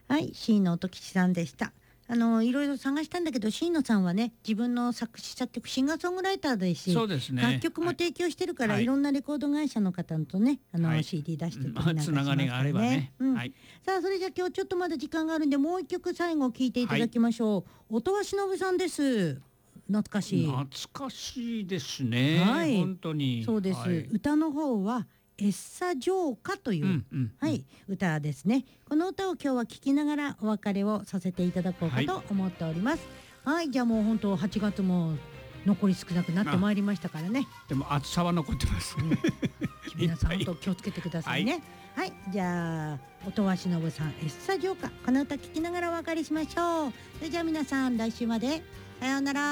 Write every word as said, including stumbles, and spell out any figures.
はい、椎野音吉さんでした。あのいろいろ探したんだけど、椎野さんはね、自分の作詞作曲シンガーソングライターですし、 そうですね、 楽曲も提供してるから、はい、いろんなレコード会社の方とね、あの、はい、シーディー 出してたりなんかしますからね。まあ、つながりがあればね、うん、はい、さあそれじゃあ今日ちょっとまだ時間があるんで、もう一曲最後聴いていただきましょう。はい、音羽忍さんです。懐かしい懐かしいですね、はい、本当にそうです、はい、歌の方はエッサジョーカという、うんうんうん、はい、歌ですね。この歌を今日は聴きながらお別れをさせていただこうかと思っております。はい、はい、じゃあもう本当はちがつも残り少なくなってまいりましたからね。 でも暑さは残ってます、うん、 皆さん本当気をつけてくださいね。はい、はい、じゃあ音羽忍さんエッサジョーカ、この歌聴きながらお別れしましょう。それじゃあ皆さん来週までさようなら。